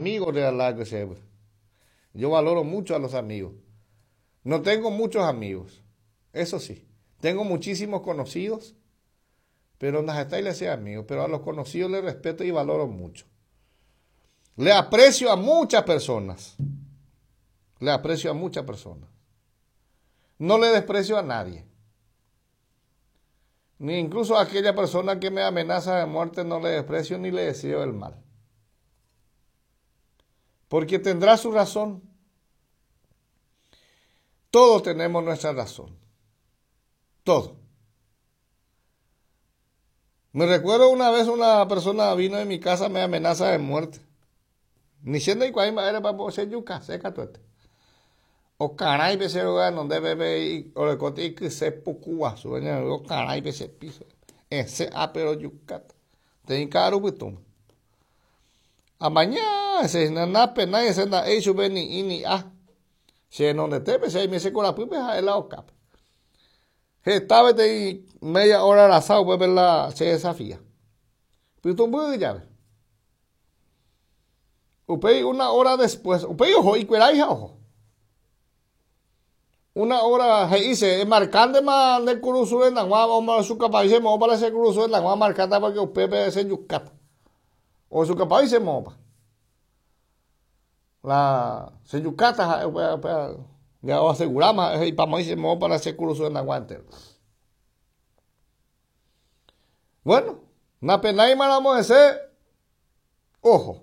amigos de Allah que se... Yo valoro mucho a los amigos. No tengo muchos amigos, eso sí. Tengo muchísimos conocidos, pero no está y le sea amigos. Pero a los conocidos les respeto y valoro mucho. Le aprecio a muchas personas. Le aprecio a muchas personas. No le desprecio a nadie. Ni incluso a aquella persona que me amenaza de muerte no le desprecio ni le deseo el mal. Porque tendrá su razón. Todos tenemos nuestra razón. Todos. Me recuerdo una vez una persona vino de mi casa me amenaza de muerte. Ni siendo y cuál era para poder yuca, seca tuete. O caray, pese lugar donde bebe y o le conté que se pucúa, su venía, o caray, pese piso. Ese pero yucata. Te caro butum. Amañá, ese nana pena, ese na hecho beni ini ah. Se no de te pese y me se con la pupa a la oca. Estaba de media hora asado, pues verla se desafía. Pero tú puedes ya ver. Upey una hora después, upey ojo y cuerai ojo. Una hora se dice, marcando más de cruzo en la guama, su capaz se mopa ese cruzo en la guama marcada para que usted se yucata. O su capaz se mopa. La se yucata, ya aseguramos, y para se mopa para ese cruzo en la guante. Bueno, una pena y vamos a hacer, ojo.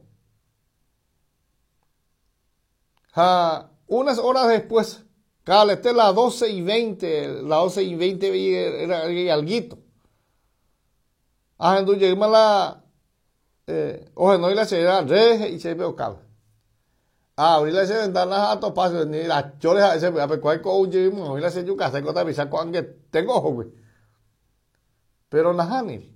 Unas horas después, cada este las 12:20, las 12:20 era alguito. Entonces llegamos a la, oye, no, y la se reje y se veo cable. Ahorita se ventanas a topar, ni las chores a ese, pero cuál cojo llegamos, ahorita se yuca, se cota pisa con que tengo ojo, güey. Pero nada, ni.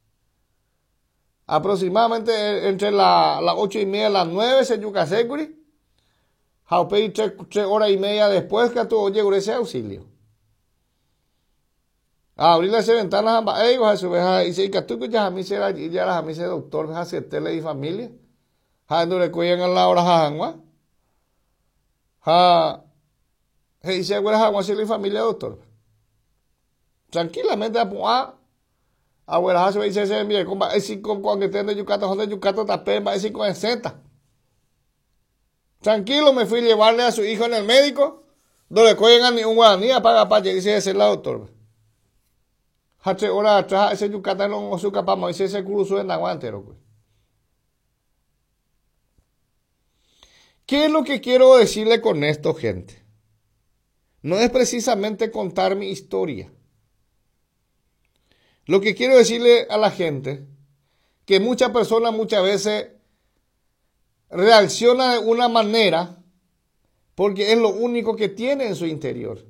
Aproximadamente entre las 8:30 y las 9 se yuca seguri. Jaupei 3 horas y media después que tú llegó ese auxilio. Abrir las ventanas a ellos a su vez y se que tú ya a mí se ya las a mí se doctor hace tele y familia. No le cuidan a la hora jangua. Y se acuerda jangua si la familia doctor. Tranquilamente abuela se dice se mire con es con que tiene yucato de yucato tapé va es con senta. Tranquilo, me fui a llevarle a su hijo en el médico. No le cogen ni un guaraní a pagar para llegar ese la doctor. Hace horas atrás ese yucatán no su capaz Moisés se cruzó en aguantero. ¿Qué es lo que quiero decirle con esto, gente? No es precisamente contar mi historia. Lo que quiero decirle a la gente, que muchas personas muchas veces reacciona de una manera porque es lo único que tiene en su interior.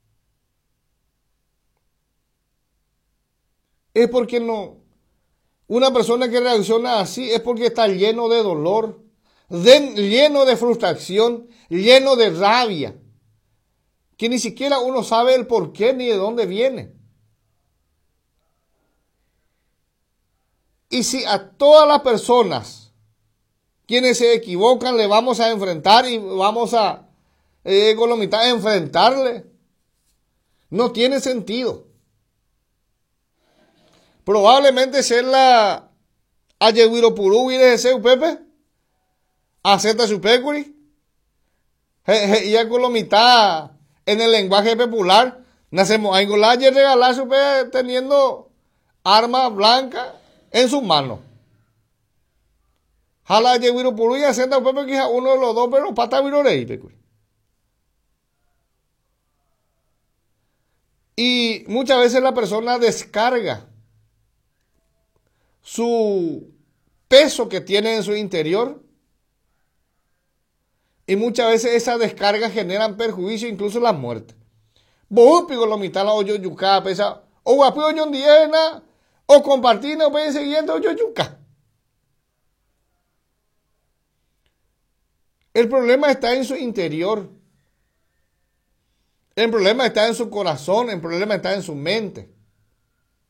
Es porque no. Una persona que reacciona así es porque está lleno de dolor, lleno de frustración, lleno de rabia, que ni siquiera uno sabe el por qué ni de dónde viene. Y si a todas las personas quienes se equivocan le vamos a enfrentar y vamos a con la mitad enfrentarle, no tiene sentido. Probablemente ser la Ayeguiro Purú y de ese Pepe acepta su pecuri y ya con la mitad en el lenguaje popular nacemos ahí con la regalar su Pepe teniendo arma blanca en sus manos. Jala Ayeguiro Purú y acepta Pepe que uno de los dos pero pata virorei pecuri. Y muchas veces la persona descarga su peso que tiene en su interior y muchas veces esas descargas generan perjuicio, incluso la muerte. Vos pico lo mitad la oyo yuca, pesa o guapo yo diena o compartir no pueden siguiendo oyo yuca. El problema está en su interior. El problema está en su corazón, el problema está en su mente.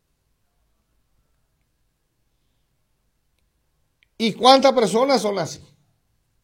¿Y cuántas personas son así?